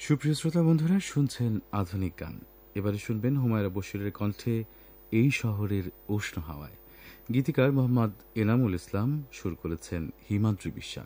সুপ্রিয় শ্রোতা বন্ধুরা, শুনছেন আধুনিক গান। এবারে শুনবেন হুমায়রা বশিরের কণ্ঠে এই শহরের উষ্ণ হাওয়ায়। গীতিকার মোহাম্মদ এনামুল ইসলাম, সুর করেছেন হিমাদ্রি বিশ্বাস।